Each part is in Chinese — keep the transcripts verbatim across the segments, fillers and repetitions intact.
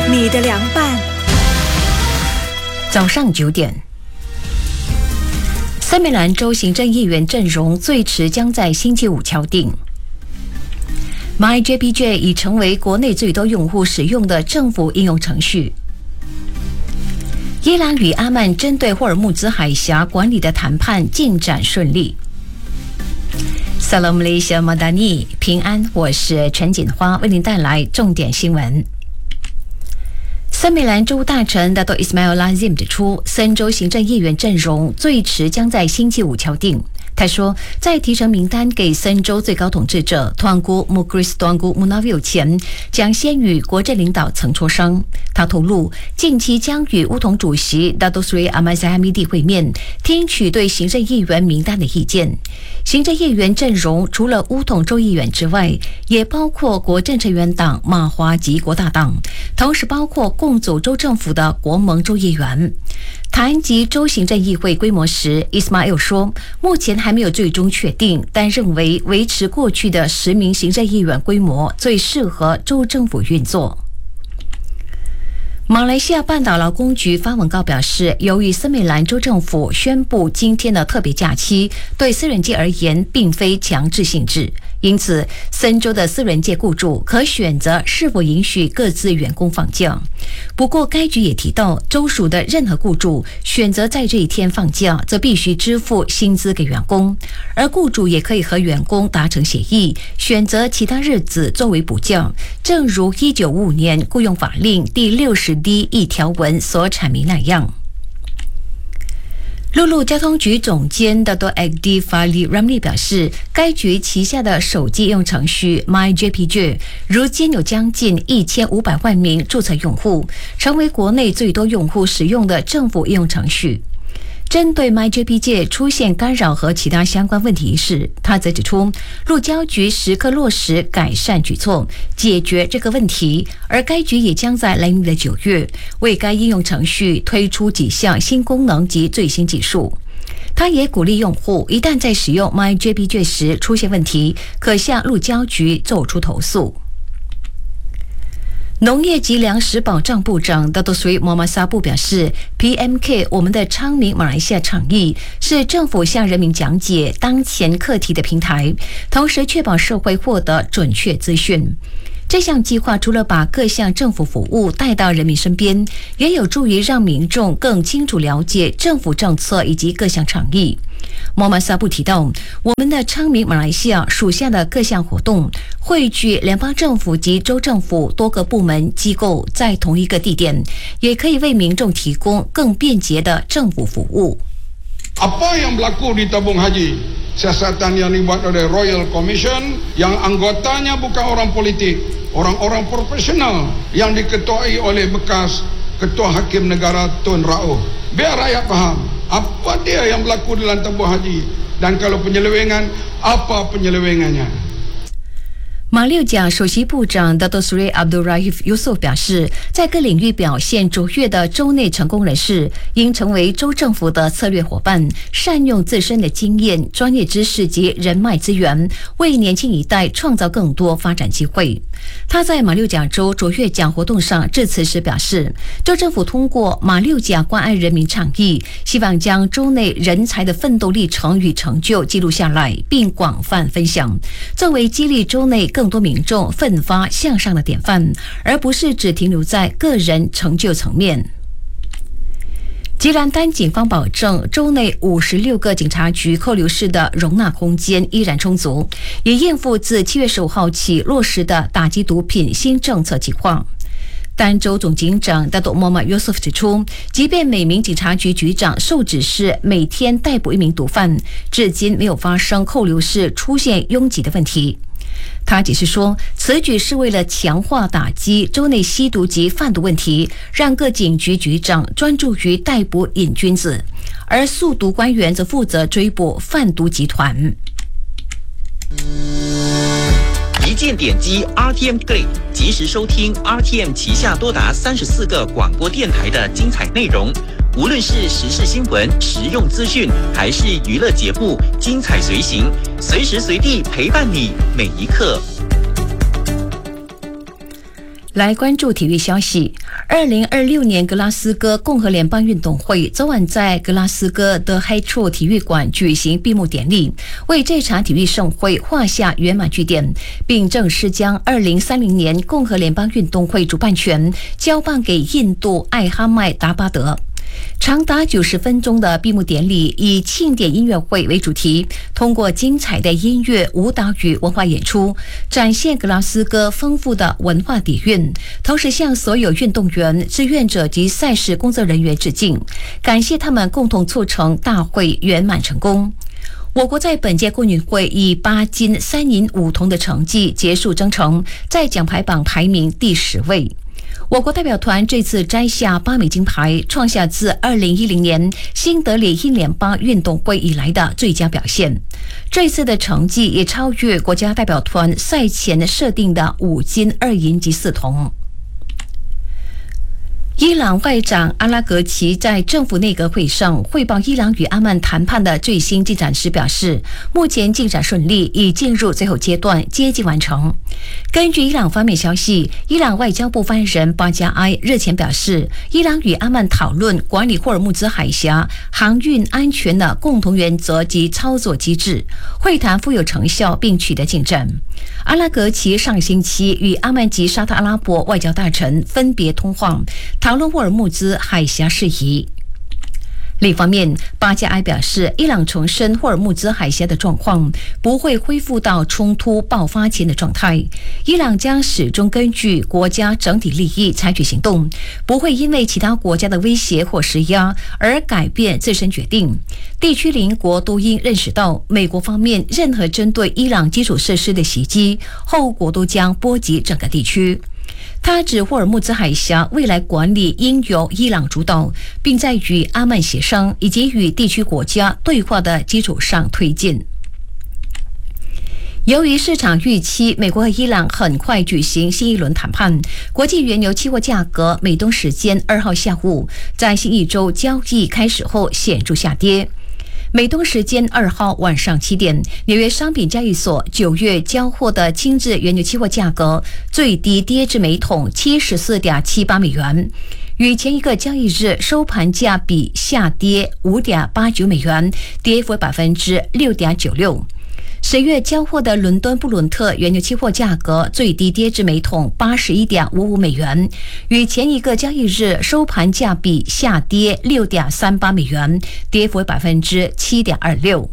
你的凉拌。 早上九点，森美兰州行政议员阵容最迟将在星期五敲定。MyJPJ 已成为国内最多用户使用的政府应用程序。伊朗与阿曼针对霍尔木兹海峡管理的谈判进展顺利。Salam Malaysia Madani， 平安，我是陈锦花，为您带来重点新闻。森美兰州大臣 Dato Ismail Lazim 指出，森州行政议员阵容最迟将在星期五敲定。他说，在提呈名单给森州最高统治者 Tuanku Mukhris Tuanku Munawir 前，将先与国政领导层磋商。他透露，近期将与巫统主席 Dato Sri Ahmad Zahid Hamidi 会面，听取对行政议员名单的意见。行政议员阵容除了巫统州议员之外，也包括国政成员党马华及国大党，同时包括共组州政府的国盟州议员。谈及州行政议会规模时 ，Ismail 说，目前还没有最终确定，但认为维持过去的十名行政议员规模最适合州政府运作。马来西亚半岛劳工局发文告表示，由于森美兰州政府宣布今天的特别假期对私人界而言并非强制性质，因此森州的私人界雇主可选择是否允许各自员工放假。不过该局也提到，州属的任何雇主选择在这一天放假，则必须支付薪资给员工，而雇主也可以和员工达成协议，选择其他日子作为补假，正如一九五五年雇佣法令第六十第一条文所阐明那样。陆路交通局总监 Dato Agdi Fali Ramli 表示，该局旗下的手机应用程序 MyJPJ 如今有将近一千五百万名注册用户，成为国内最多用户使用的政府应用程序。针对 MyJPJ 出现干扰和其他相关问题时，他则指出，路交局时刻落实改善举措，解决这个问题，而该局也将在来年的九月为该应用程序推出几项新功能及最新技术。他也鼓励用户一旦在使用 MyJPJ 时出现问题，可向路交局做出投诉。农业及粮食保障部长 Dato Sri Mohammad Sabu 表示 ，P M K 我们的昌明马来西亚倡议是政府向人民讲解当前课题的平台，同时确保社会获得准确资讯。这项计划除了把各项政府服务带到人民身边，也有助于让民众更清楚了解政府政策以及各项倡议。莫曼萨布提到，我们的昌明马来西亚属下的各项活动汇聚联邦政府及州政府多个部门机构在同一个地点，也可以为民众提供更便捷的政府服务。 Apa yang berlaku di tabung haji? Siasatan yang dibuat oleh Royal Commission yang anggotanya bukan orang politik, orang-orang profesional yang diketuai oleh bekas Ketua Hakim Negara Tun Rauf. Biar rakyat faham apa dia yang berlaku dalam tabung haji dan kalau penyelewengan, apa penyelewengannya. 马六甲首席部长 Dato Sri Abdul Raif Yusof 表示，在各领域表现卓越的州内成功人士应成为州政府的策略伙伴，善用自身的经验、专业知识及人脉资源，为年轻一代创造更多发展机会。他在马六甲州卓越奖活动上致辞时表示，州政府通过马六甲关爱人民倡议，希望将州内人才的奋斗历程与成就记录下来，并广泛分享，作为激励州内更多民众奋发向上的典范，而不是只停留在个人成就层面。吉兰丹警方保证，州内五十六个警察局扣留室的容纳空间依然充足，也应付自七月十五号起落实的打击毒品新政策计划。丹州总警长 Dato Muhammad Yusof 指出，即便每名警察局局长受指示每天逮捕一名毒贩，至今没有发生扣留室出现拥挤的问题。他解释说，此举是为了强化打击州内吸毒及贩毒问题，让各警局局长专注于逮捕瘾君子，而速毒官员则负责追捕贩毒集团。 一键点击 R T M Play， 及时收听 R T M 旗下多达三十四个广播电台的精彩内容。无论是时事新闻、实用资讯，还是娱乐节目，精彩随行，随时随地陪伴你每一刻。 来关注体育消息。二零二六年格拉斯哥共和联邦运动会昨晚在格拉斯哥的 Hightrue 体育馆举行闭幕典礼，为这场体育盛会画下圆满句点，并正式将二零三零年共和联邦运动会主办权交棒给印度艾哈迈达巴德。长达九十分钟的闭幕典礼以庆典音乐会为主题，通过精彩的音乐、舞蹈与文化演出，展现格拉斯哥丰富的文化底蕴，同时向所有运动员、志愿者及赛事工作人员致敬，感谢他们共同促成大会圆满成功。我国在本届共运会以八金三银五铜的成绩结束征程，在奖牌榜排名第十位。我国代表团这次摘下八枚金牌，创下自二零一零年新德里英联邦运动会以来的最佳表现。这次的成绩也超越国家代表团赛前设定的五金二银及四铜。伊朗外长阿拉格齐在政府内阁会上汇报伊朗与阿曼谈判的最新进展时表示，目前进展顺利，已进入最后阶段，接近完成。根据伊朗方面消息，伊朗外交部发言人巴加埃日前表示，伊朗与阿曼讨论管理霍尔木兹海峡航运安全的共同原则及操作机制，会谈富有成效并取得进展。阿拉格齐上星期与阿曼及沙特阿拉伯外交大臣分别通话，讨论霍尔木兹海峡事宜。另一方面，巴加埃表示，伊朗重申霍尔木兹海峡的状况不会恢复到冲突爆发前的状态，伊朗将始终根据国家整体利益采取行动，不会因为其他国家的威胁或施压而改变自身决定。地区邻国都应认识到，美国方面任何针对伊朗基础设施的袭击，后果都将波及整个地区。他指霍尔木兹海峡未来管理应由伊朗主导，并在与阿曼协商以及与地区国家对话的基础上推进。由于市场预期美国和伊朗很快举行新一轮谈判，国际原油期货价格美东时间二号下午在新一周交易开始后显著下跌。美东时间二号晚上七点，纽约商品交易所九月交货的轻质原油期货价格最低跌至每桶七十四点七八美元，与前一个交易日收盘价比下跌五点八九美元，跌幅为百分之六点九六。十月交货的伦敦布伦特原油期货价格最低跌至每桶八十一点五五美元，与前一个交易日收盘价比下跌六点三八美元，跌幅为百分之七点二六。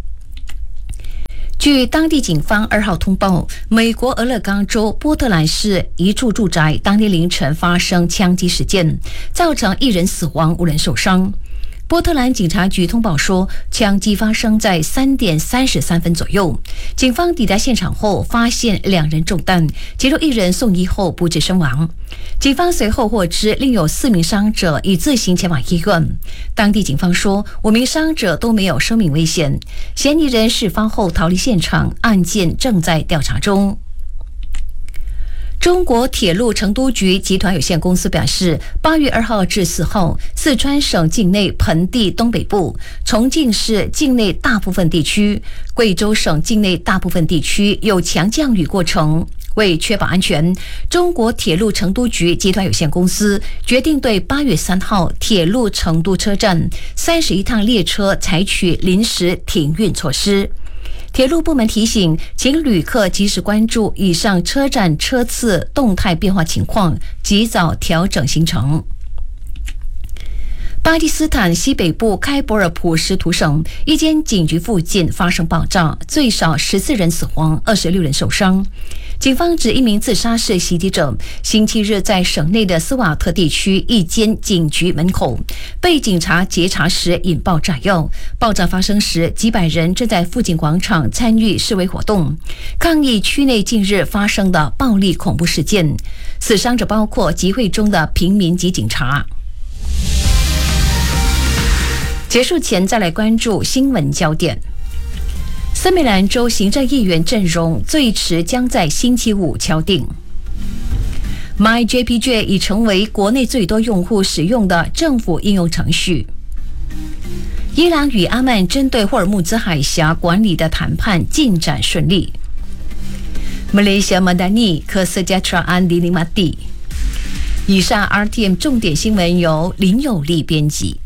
据当地警方二号通报，美国俄勒冈州波特兰市一处住宅当天凌晨发生枪击事件，造成一人死亡，五人受伤。波特兰警察局通报说，枪击发生在三点三十三分左右。警方抵达现场后，发现两人中弹，其中一人送医后不治身亡。警方随后获知另有四名伤者已自行前往医院。当地警方说，五名伤者都没有生命危险。嫌疑人事发后逃离现场，案件正在调查中。中国铁路成都局集团有限公司表示，八月二号至四号，四川省境内盆地东北部、重庆市境内大部分地区、贵州省境内大部分地区有强降雨过程。为确保安全，中国铁路成都局集团有限公司决定对八月三号铁路成都车站三十一趟列车采取临时停运措施。铁路部门提醒，请旅客及时关注以上车站车次动态变化情况，及早调整行程。巴基斯坦西北部开伯尔普什图省一间警局附近发生爆炸，最少十四人死亡，二十六人受伤。警方指一名自杀式袭击者星期日在省内的斯瓦特地区一间警局门口被警察截查时引爆炸药。爆炸发生时，几百人正在附近广场参与示威活动，抗议区内近日发生的暴力恐怖事件。死伤者包括集会中的平民及警察。结束前再来关注新闻焦点。森美兰州行政议员阵容最迟将在星期五敲定。MyJPJ 已成为国内最多用户使用的政府应用程序。伊朗与阿曼针对霍尔木兹海峡管理的谈判进展顺利。马来西亚马达尼科斯加特安迪尼马蒂以上 R T M 重点新闻由林有利编辑。